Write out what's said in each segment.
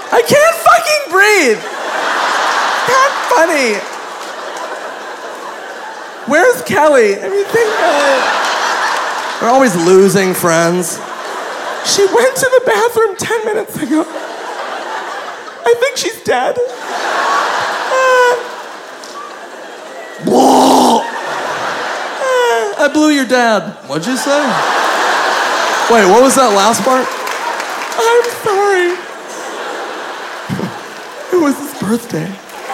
I can't fucking breathe. Not funny. Where's Kelly? I mean, think about it. We're always losing friends. She went to the bathroom 10 minutes ago. I think she's dead. I blew your dad. What'd you say? Wait, what was that last part? I'm sorry. It was his birthday.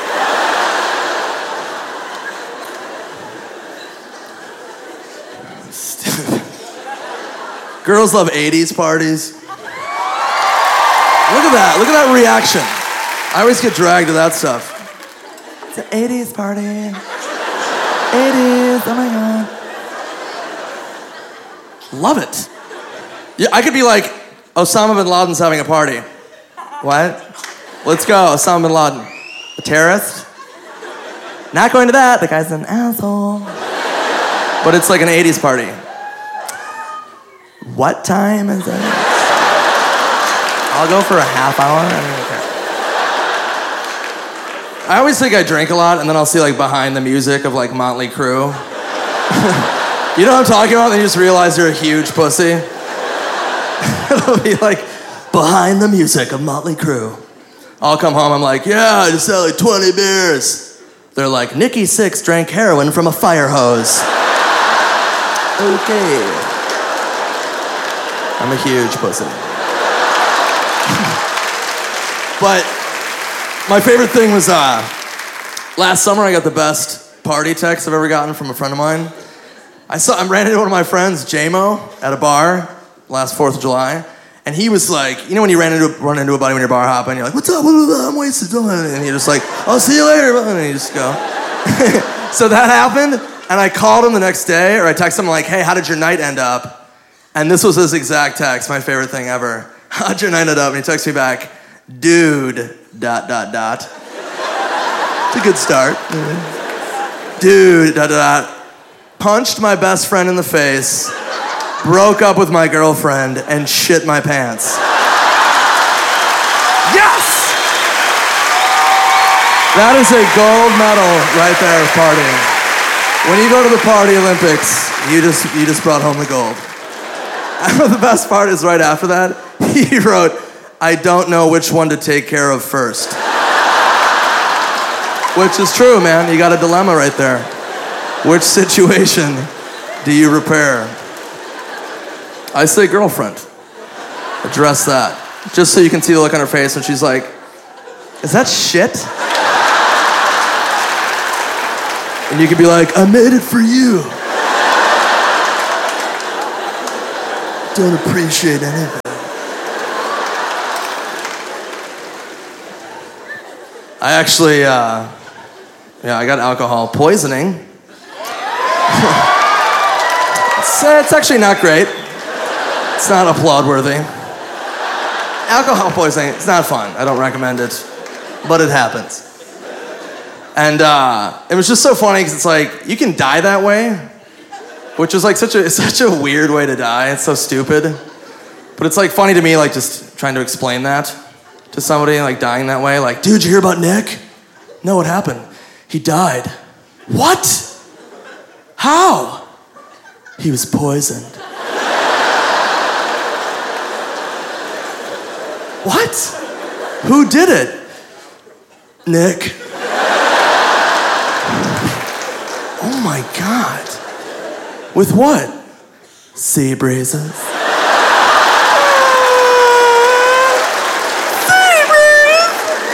Girls love 80s parties. Look at that. Look at that reaction. I always get dragged to that stuff. It's an 80s party. 80s, oh my God. Love it. Yeah, I could be like, Osama bin Laden's having a party. What? Let's go, Osama bin Laden. A terrorist? Not going to that, the guy's an asshole. But it's like an 80s party. What time is it? I'll go for a half hour. I don't even care. I always think I drink a lot, and then I'll see like behind the music of like Motley Crue. You know what I'm talking about? Then you just realize you're a huge pussy. It'll be like behind the music of Motley Crue. I'll come home, I'm like, yeah, I just had like 20 beers. They're like, Nikki Sixx drank heroin from a fire hose. Okay. I'm a huge pussy. But my favorite thing was last summer I got the best party text I've ever gotten from a friend of mine. I ran into one of my friends, J-Mo, at a bar last 4th of July, and he was like, you know when you run into a buddy when you're bar hopping, you're like, what's up, I'm wasted, and you're just like, I'll see you later, and you just go. So that happened, and I called him the next day, or I texted him like, hey, how did your night end up? And this was his exact text, my favorite thing ever. How'd your night end up? And he texted me back, dude, ... It's a good start. Dude, ... Punched my best friend in the face, broke up with my girlfriend, and shit my pants. Yes! That is a gold medal right there of partying. When you go to the Party Olympics, you just brought home the gold. The best part is right after that, he wrote, I don't know which one to take care of first. Which is true, man. You got a dilemma right there. Which situation do you repair? I say girlfriend. Address that. Just so you can see the look on her face when she's like, is that shit? And you could be like, I made it for you. Don't appreciate anything. I actually, I got alcohol poisoning. It's actually not great. It's not applaud-worthy. Alcohol poisoning, it's not fun. I don't recommend it, but it happens. And it was just so funny because it's like, you can die that way, which is like such a weird way to die. It's so stupid. But it's like funny to me, like just trying to explain that to somebody, like dying that way. Like, dude, you hear about Nick? No, what happened? He died. What? How? He was poisoned. What? Who did it? Nick. Oh my God. With what? Sea breezes. Sea breeze!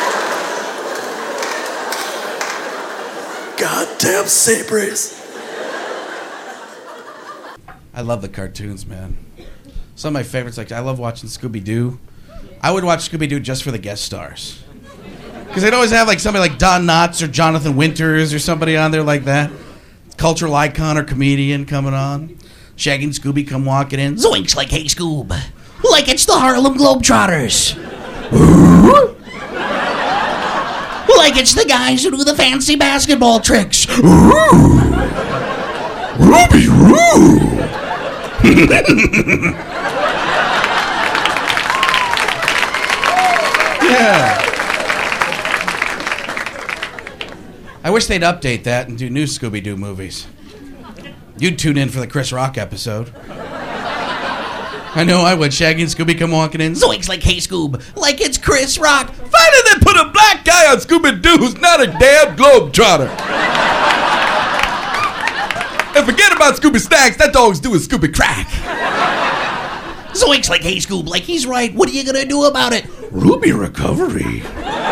Goddamn sea breeze. I love the cartoons, man. Some of my favorites, like I love watching Scooby-Doo. I would watch Scooby-Doo just for the guest stars. Because they'd always have like somebody like Don Knotts or Jonathan Winters or somebody on there like that. Cultural icon or comedian coming on. Shaggy and Scooby come walking in. Zoinks like, hey, Scoob. Like it's the Harlem Globetrotters. Like it's the guys who do the fancy basketball tricks. Ruby Roo. Yeah. I wish they'd update that and do new Scooby-Doo movies. You'd tune in for the Chris Rock episode. I know I would. Shaggy and Scooby come walking in. Zoinks like, hey, Scoob, like it's Chris Rock. Finally they put a black guy on Scooby-Doo who's not a damn globetrotter. And forget about Scooby Snacks, that dog's doing Scooby Crack. Zoinks like, hey, Scoob, like he's right. What are you gonna do about it? Ruby recovery.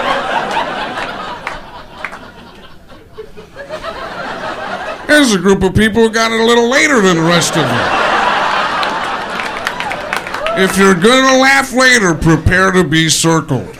There's a group of people who got it a little later than the rest of them. If you're gonna laugh later, prepare to be circled.